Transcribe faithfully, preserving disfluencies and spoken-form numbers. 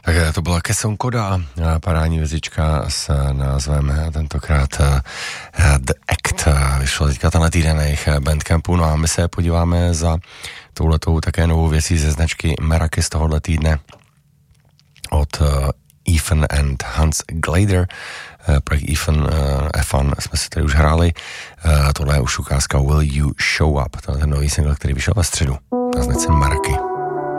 Tak to byla Kesson Koda, parádní vězička s názvem tentokrát The Act. Vyšlo teďka tenhle týden na jejich Bandcampu, no a my se podíváme za touhletou také novou věcí ze značky Meraki z tohohle týdne od Ethan and Hans Glader. Projekt Ethan, Efan jsme si tady už hráli. Tohle je už ukázka Will You Show Up. To je ten nový single, který vyšel ve středu na značce Meraki.